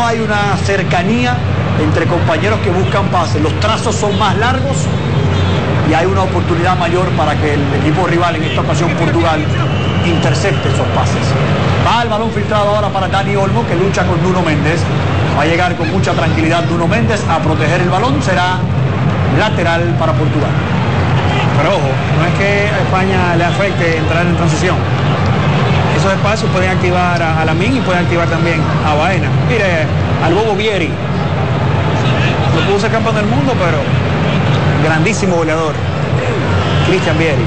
hay una cercanía entre compañeros que buscan pases. Los trazos son más largos y hay una oportunidad mayor para que el equipo rival, en esta ocasión Portugal, intercepte esos pases. Va el balón filtrado ahora para Dani Olmo, que lucha con Nuno Méndez. Va a llegar con mucha tranquilidad Nuno Méndez a proteger el balón. Será lateral para Portugal. Pero ojo, no es que a España le afecte entrar en transición. Esos espacios pueden activar a Lamine y pueden activar también a Baena. Mire, al Bobo Vieri. No pudo ser campeón del mundo, pero grandísimo goleador. Cristian Vieri.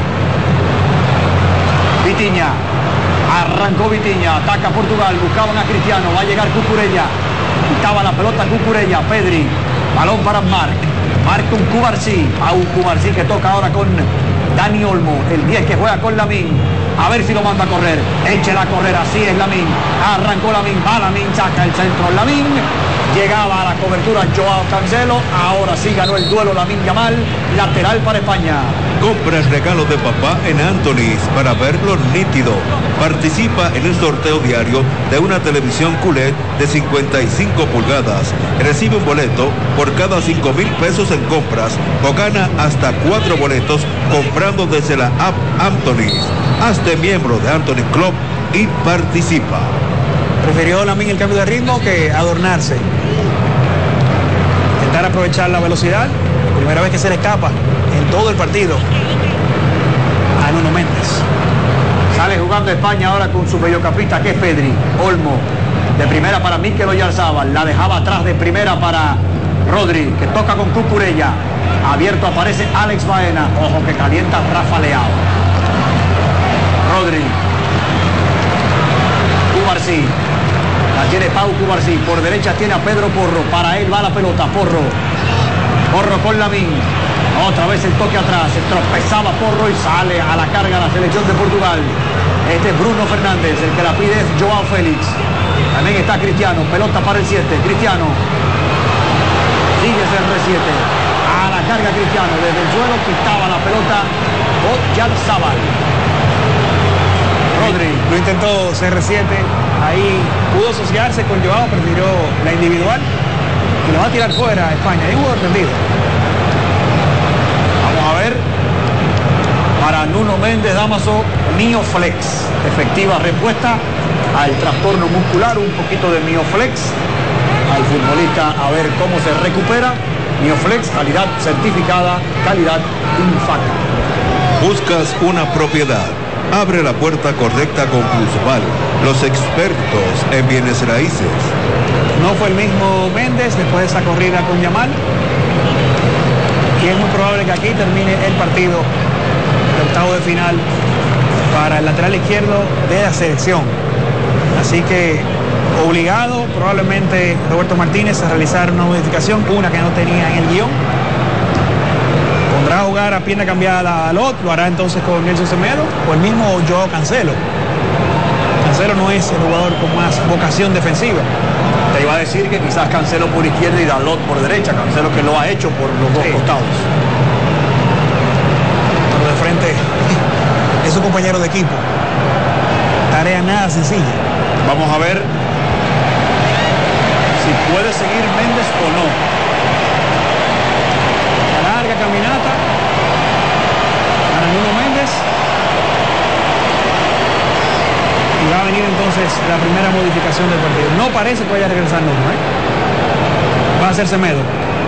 Vitinha. Arrancó Vitinha. Ataca Portugal. Buscaban a Cristiano. Va a llegar Cucurella. Quitaba la pelota Cucurella. Pedri. Balón para Marc. Marc con Cubarsí. Cubarsí que toca ahora con Dani Olmo. El 10 que juega con Lamine. A ver si lo manda a correr. Échela a correr. Así es Lamine. Arrancó Lamine. Va Lamine. Saca el centro Lamine. Llegaba a la cobertura Joao Cancelo. Ahora sí ganó el duelo Lamine Yamal. Lateral para España. Compra el regalo de papá en Anthony's para verlo nítido. Participa en el sorteo diario de una televisión QLED de 55 pulgadas. Recibe un boleto por cada 5,000 pesos en compras o gana hasta 4 boletos comprando desde la app Anthony's. Hazte miembro de Anthony Club y participa. Prefirió Lamine el cambio de ritmo que adornarse. Intentar aprovechar la velocidad. Primera vez que se le escapa en todo el partido a Nuno Méndez. Sale jugando España ahora con su mediocampista que es Pedri. Olmo de primera para Mikel Oyarzabal. La dejaba atrás de primera para Rodri, que toca con Cucurella. Abierto aparece Alex Baena. Ojo que calienta Rafa Leao. Rodri. Cubarsí. La tiene Pau Cubarsí. Por derecha tiene a Pedro Porro. Para él va la pelota. Porro con Lamine. Otra vez el toque atrás. Se tropezaba Porro y sale a la carga la selección de Portugal. Este es Bruno Fernández. El que la pide es Joao Félix. También está Cristiano. Pelota para el 7. Cristiano. Sigue CR7. A la carga Cristiano. Desde el suelo quitaba la pelota Oyarzabal. Rodri. Lo intentó CR7. Ahí pudo asociarse con Joao. Prefirió la individual. Y lo va a tirar fuera a España. Ahí hubo tendido. Vamos a ver. Para Nuno Méndez Damaso, Mioflex. Efectiva respuesta al trastorno muscular. Un poquito de Mioflex. Al futbolista a ver cómo se recupera. Mioflex, calidad certificada, calidad Infaca. ¿Buscas una propiedad? Abre la puerta correcta con Plusval, los expertos en bienes raíces. No fue el mismo Méndez después de esa corrida con Yamal. Y es muy probable que aquí termine el partido de octavo de final para el lateral izquierdo de la selección. Así que obligado probablemente Roberto Martínez a realizar una modificación, una que no tenía en el guión. Pondrá a jugar a pierna cambiada a Lot, lo hará entonces con Nelson Semedo o el mismo Joao Cancelo. Cancelo no es el jugador con más vocación defensiva. Te iba a decir que quizás Cancelo por izquierda y Dalot por derecha. Cancelo que lo ha hecho por los dos costados. Pero de frente es su compañero de equipo. Tarea nada sencilla. Vamos a ver si puede seguir Méndez o no. La larga caminata para Nuno Méndez. Y va a venir entonces la primera modificación del partido. No parece que vaya a regresar Nuno, Va a ser Semedo.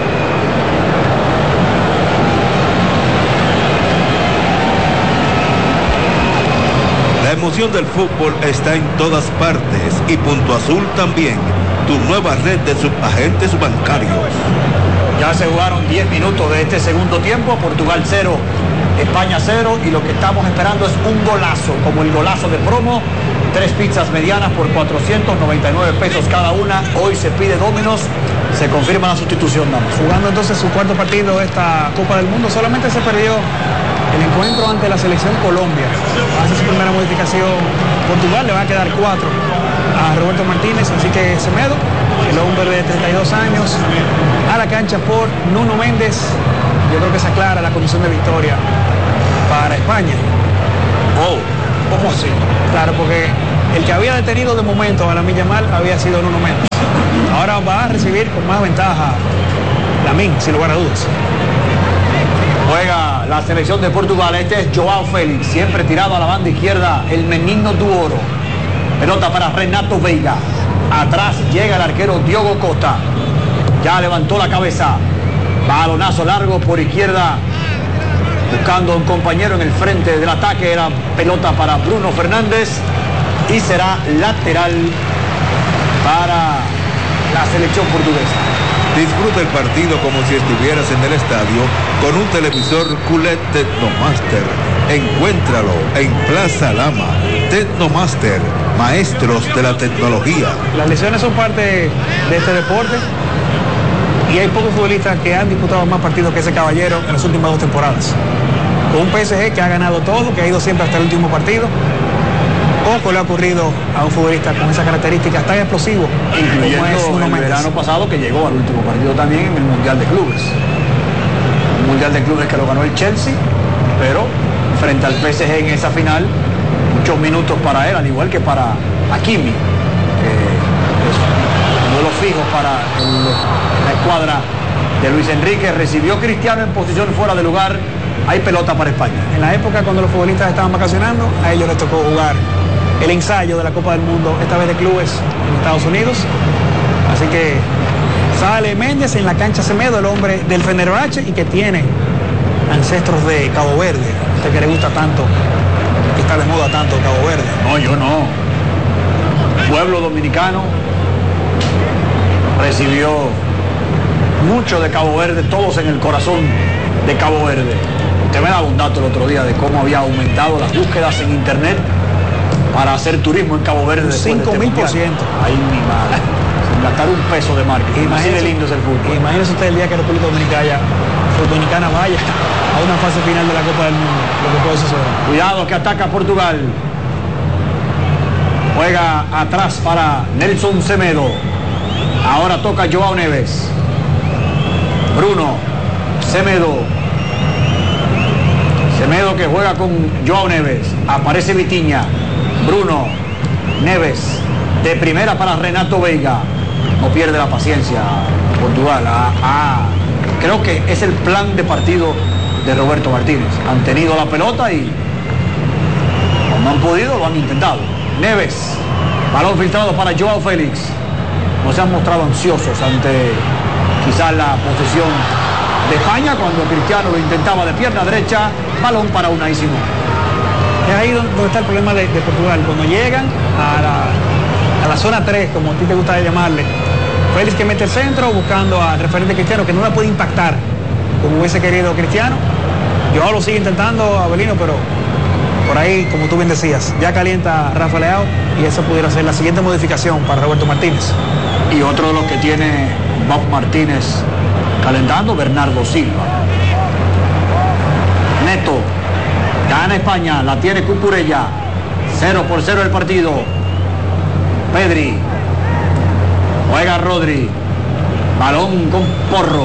La emoción del fútbol está en todas partes y Punto Azul también, tu nueva red de subagentes bancarios. Ya se jugaron 10 minutos de este segundo tiempo. Portugal 0, España 0, y lo que estamos esperando es un golazo, como el golazo de promo. 3 pizzas medianas por 499 pesos cada una. Hoy se pide Domino's. Se confirma la sustitución, Damos. Jugando entonces su cuarto partido de esta Copa del Mundo. Solamente se perdió el encuentro ante la selección Colombia. Hace su primera modificación Portugal. Le va a quedar 4 a Roberto Martínez. Así que Semedo, el hombre de 32 años, a la cancha por Nuno Méndez. Yo creo que se aclara la condición de victoria para España. Oh, ¿cómo así? Claro, porque el que había detenido de momento a Lamine Yamal había sido Nuno Mendes. Ahora va a recibir con más ventaja Lamine, sin lugar a dudas. Juega la selección de Portugal. Este es Joao Félix, siempre tirado a la banda izquierda, el menino do Oro. Pelota para Renato Veiga. Atrás llega el arquero Diogo Costa. Ya levantó la cabeza. Balonazo largo por izquierda, buscando a un compañero en el frente del ataque. Era pelota para Bruno Fernández y será lateral para la selección portuguesa. Disfruta el partido como si estuvieras en el estadio con un televisor QLED Tecnomaster. Encuéntralo en Plaza Lama. Tecnomaster, maestros de la tecnología. Las lesiones son parte de este deporte y hay pocos futbolistas que han disputado más partidos que ese caballero en las últimas 2 temporadas. Con un PSG que ha ganado todo, que ha ido siempre hasta el último partido. Poco le ha ocurrido a un futbolista con esas características tan explosivo, incluyendo el verano pasado, que llegó al último partido también en el Mundial de Clubes. Un Mundial de Clubes que lo ganó el Chelsea, pero frente al PSG en esa final, muchos minutos para él, al igual que para Hakimi, uno de los fijos para la escuadra de Luis Enrique. Recibió Cristiano en posición fuera de lugar. Hay pelota para España. En la época cuando los futbolistas estaban vacacionando, a ellos les tocó jugar el ensayo de la Copa del Mundo, esta vez de clubes en Estados Unidos. Así que sale Méndez en la cancha Semedo, el hombre del Fenerbahce y que tiene ancestros de Cabo Verde. A usted que le gusta tanto, que está de moda tanto Cabo Verde. No, yo no. Pueblo dominicano recibió mucho de Cabo Verde, todos en el corazón de Cabo Verde. Usted me daba un dato el otro día de cómo había aumentado las búsquedas en internet para hacer turismo en Cabo Verde. 5.000%. Ay, mi madre. Sin gastar un peso de marketing. Imagínese lindo es el fútbol. Imagínese usted el día que la República Dominicana vaya a una fase final de la Copa del Mundo. Lo que puede suceder. Cuidado que ataca Portugal. Juega atrás para Nelson Semedo. Ahora toca Joao Neves. Bruno Semedo. Semedo que juega con Joao Neves. Aparece Vitinha. Bruno Neves. De primera para Renato Veiga. No pierde la paciencia Portugal. Creo que es el plan de partido de Roberto Martínez. Han tenido la pelota y cuando han podido lo han intentado. Neves. Balón filtrado para Joao Félix. No se han mostrado ansiosos ante quizás la posesión de España cuando Cristiano lo intentaba de pierna derecha. Balón para Unai Simón. Es ahí donde está el problema de Portugal. Cuando llegan a la zona 3, como a ti te gusta llamarle, Félix que mete el centro buscando al referente Cristiano, que no la puede impactar como hubiese querido Cristiano. Joao lo sigue intentando, Abelino, pero por ahí, como tú bien decías, ya calienta Rafa Leao y esa pudiera ser la siguiente modificación para Roberto Martínez. Y otro de los que tiene Bob Martínez calentando, Bernardo Silva. Neto, gana España, la tiene Cucurella. 0-0 el partido. Pedri, juega Rodri, balón con Porro.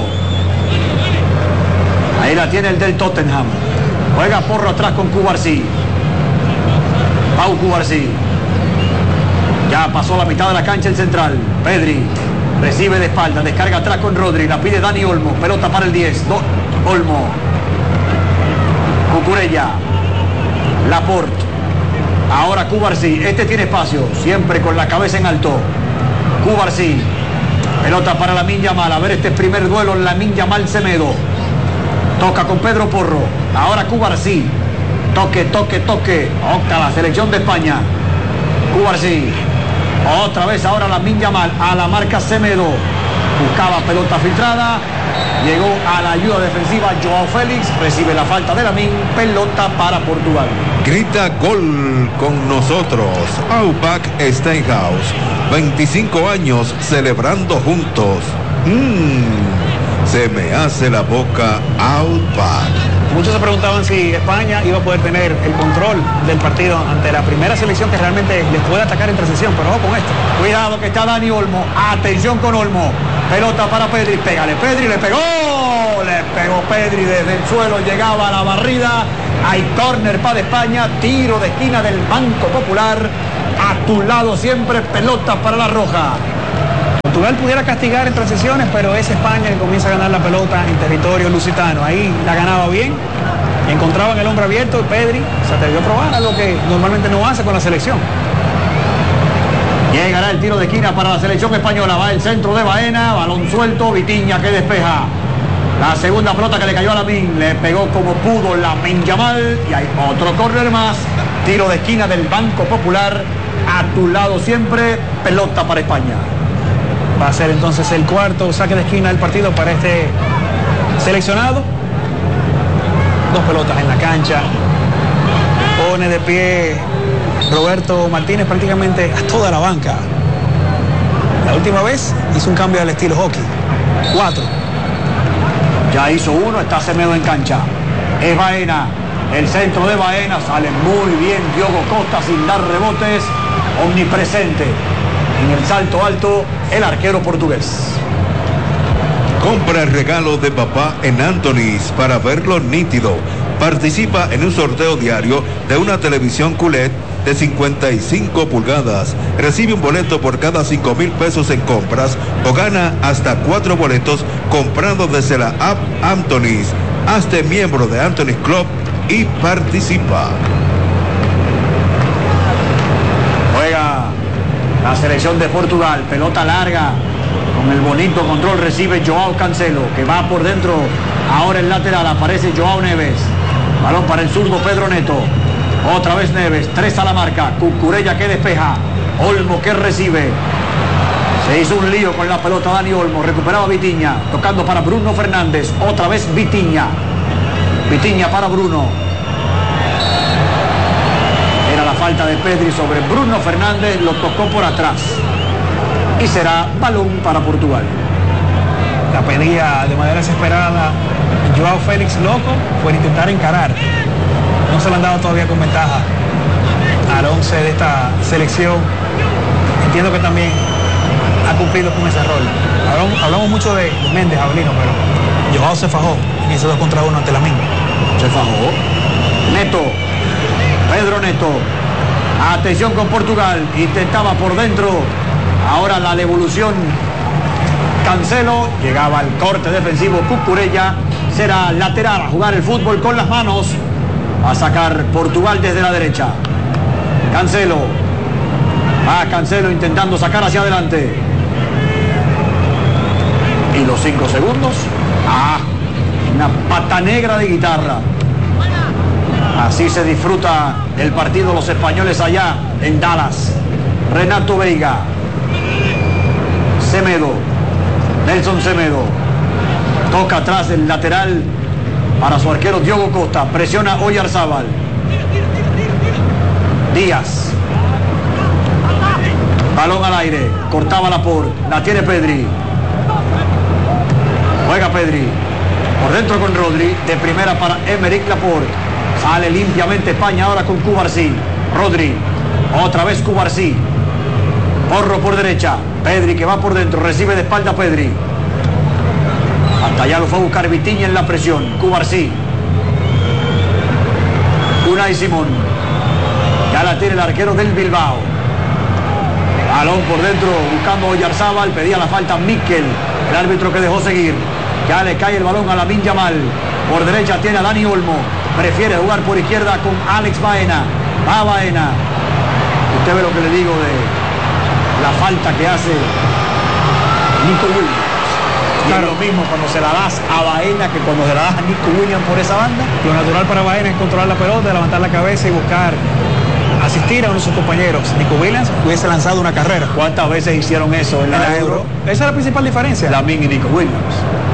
Ahí la tiene el del Tottenham. Juega Porro atrás con Cubarsí. Pau Cubarsí. Ya pasó la mitad de la cancha el central. Pedri recibe de espalda, descarga atrás con Rodri, la pide Dani Olmo, pelota para el 10. Olmo. Cucurella. Laporte. Ahora Cubarsí, este tiene espacio, siempre con la cabeza en alto. Cubarsí. Pelota para Lamine Yamal. A ver este primer duelo, Lamine Yamal Semedo. Toca con Pedro Porro. Ahora Cubarsí. Toque. Octa la selección de España. Cubarsí. Otra vez ahora Lamine Yamal. A la marca Semedo. Buscaba pelota filtrada. Llegó a la ayuda defensiva Joao Félix. Recibe la falta de Lamine. Pelota para Portugal. Grita gol con nosotros. Aupac Steinhaus. 25 años celebrando juntos. Se me hace la boca Aupac. Muchos se preguntaban si España iba a poder tener el control del partido ante la primera selección que realmente les puede atacar en transición, pero ojo con esto. Cuidado que está Dani Olmo. Atención con Olmo. Pelota para Pedri. Pégale Pedri. Le pegó. Le pegó Pedri desde el suelo. Llegaba a la barrida. Hay córner para España. Tiro de esquina del Banco Popular. A tu lado siempre, pelota para la roja. Portugal pudiera castigar en transiciones, pero es España que comienza a ganar la pelota en territorio lusitano. Ahí la ganaba bien, encontraban el hombre abierto y Pedri se atrevió a probar algo que normalmente no hace con la selección. Llegará el tiro de esquina para la selección española. Va el centro de Baena, balón suelto, Vitinha que despeja. La segunda pelota que le cayó a Lamine, le pegó como pudo Lamine Yamal y hay otro córner más. Tiro de esquina del Banco Popular. A tu lado siempre, pelota para España. Va a ser entonces el cuarto saque de esquina del partido para este seleccionado. Dos pelotas en la cancha. Pone de pie Roberto Martínez prácticamente a toda la banca. La última vez hizo un cambio al estilo hockey. 4. Ya hizo uno, está Semedo en cancha. Es Baena. El centro de Baena sale muy bien. Diogo Costa sin dar rebotes. Omnipresente en el salto alto el arquero portugués. Compra el regalo de papá en Anthony's para verlo nítido. Participa en un sorteo diario de una televisión QLED de 55 pulgadas. Recibe un boleto por cada 5,000 pesos en compras o gana hasta 4 boletos comprando desde la app Anthony's. Hazte miembro de Anthony's Club y participa. Juega la selección de Portugal, pelota larga, con el bonito control recibe Joao Cancelo, que va por dentro, ahora el lateral, aparece Joao Neves, balón para el zurdo Pedro Neto, otra vez Neves, 3 a la marca, Cucurella que despeja, Olmo que recibe, se hizo un lío con la pelota Dani Olmo, recuperaba Vitinha, tocando para Bruno Fernández, otra vez Vitinha para Bruno. La falta de Pedri sobre Bruno Fernández, lo tocó por atrás y será balón para Portugal. La pedía de manera desesperada Joao Félix loco por intentar encarar. No se le han dado todavía con ventaja al 11 de esta selección. Entiendo que también ha cumplido con ese rol. Hablamos mucho de Méndez, Abelino, pero Joao se fajó en ese 2 contra 1 ante Lamine. Se fajó. Neto. Pedro Neto, atención con Portugal, intentaba por dentro, ahora la devolución Cancelo, llegaba al corte defensivo Cucurella, será lateral a jugar el fútbol con las manos, a sacar Portugal desde la derecha. Cancelo, Cancelo intentando sacar hacia adelante. Y los 5 segundos, una pata negra de guitarra. Así se disfruta el partido los españoles allá en Dallas. Renato Veiga. Semedo. Nelson Semedo. Toca atrás del lateral para su arquero Diogo Costa. Presiona Oyarzábal. Díaz. Balón al aire. Cortaba Laporte. La tiene Pedri. Juega Pedri. Por dentro con Rodri. De primera para Emerick Laporte. Sale limpiamente España ahora con Cubarsí. Rodri. Otra vez Cubarsí. Porro por derecha. Pedri que va por dentro. Recibe de espalda Pedri. Hasta allá lo fue a buscar Vitinha en la presión. Cubarsí. Unai Simón. Ya la tiene el arquero del Bilbao. Balón por dentro buscando Oyarzábal. Pedía la falta Mikel. El árbitro que dejó seguir. Ya le cae el balón a Lamine Yamal. Por derecha tiene a Dani Olmo. Prefiere jugar por izquierda con Alex Baena. Va Baena. Usted ve lo que le digo de la falta que hace Nico Williams. Claro, lo mismo cuando se la das a Baena que cuando se la das a Nico Williams por esa banda. Lo natural para Baena es controlar la pelota, levantar la cabeza y buscar asistir a uno de sus compañeros. Nico Williams hubiese lanzado una carrera. ¿Cuántas veces hicieron eso en la Euro? Esa es la principal diferencia. Lamine y Nico Williams.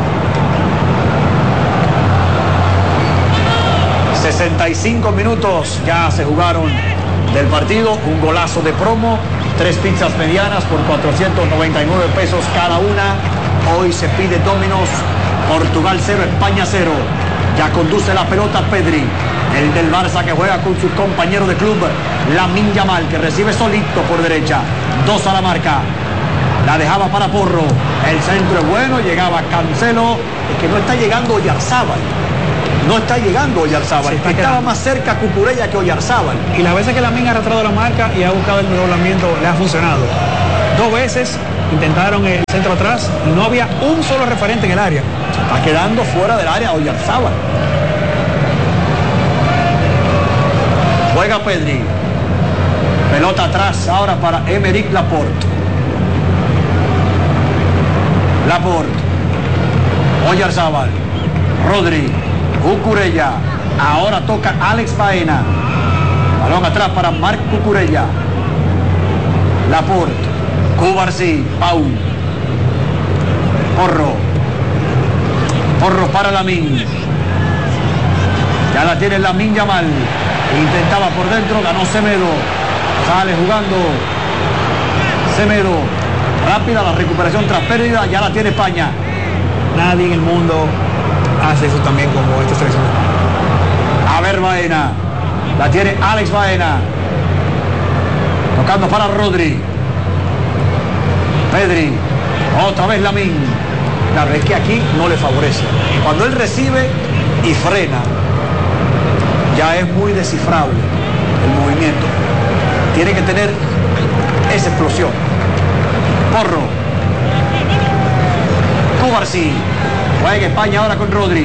65 minutos ya se jugaron del partido, un golazo de promo, 3 pizzas medianas por 499 pesos cada una. Hoy se pide Domino's. Portugal 0, España 0. Ya conduce la pelota Pedri, el del Barça que juega con su compañero de club Lamine Yamal, que recibe solito por derecha. 2 a la marca. La dejaba para Porro. El centro es bueno, llegaba Cancelo, es que no está llegando Oyarzábal. no está llegando Oyarzábal. Estaba Quedando más cerca Cucurella que Oyarzábal. Y las veces que Lamine ha arrastrado la marca y ha buscado el doblamiento, le ha funcionado. 2 veces intentaron el centro atrás y no había un solo referente en el área. Está quedando fuera del área Oyarzábal. Juega Pedri. Pelota atrás ahora para Emerick Laporte. Oyarzábal. Rodri. Cucurella. Ahora toca Alex Baena. Balón atrás para Marc Cucurella. Laporte. Cubarsí. Pau. Porro para Lamine. Ya la tiene Lamine Yamal. Intentaba por dentro, ganó Semedo. Sale jugando Semedo. Rápida la recuperación tras pérdida, ya la tiene España. Nadie en el mundo hace eso también como esta selección. A ver Baena. La tiene Alex Baena. Tocando para Rodri. Pedri. Otra vez Lamine. Claro, es que aquí no le favorece. Cuando él recibe y frena, ya es muy descifrable el movimiento. Tiene que tener esa explosión. Porro. Cubarsí. Juega España ahora con Rodri.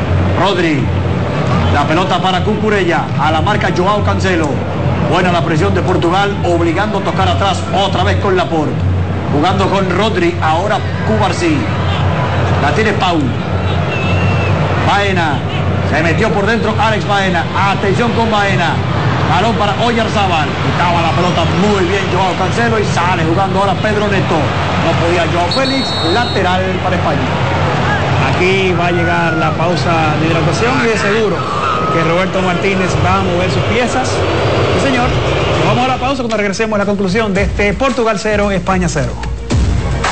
La pelota para Cucurella. A la marca Joao Cancelo. Buena la presión de Portugal, obligando a tocar atrás otra vez con Laporte. Jugando con Rodri. Ahora Cubarsí. La tiene Pau. Baena. Se metió por dentro Alex Baena. Atención con Baena. Balón para Oyarzábal. Quitaba la pelota muy bien Joao Cancelo y sale jugando ahora Pedro Neto. No podía Joao Félix. Lateral para España. Aquí va a llegar la pausa de hidratación y de seguro que Roberto Martínez va a mover sus piezas. Sí, señor. Nos vamos a la pausa cuando regresemos a la conclusión de este Portugal 0, España 0.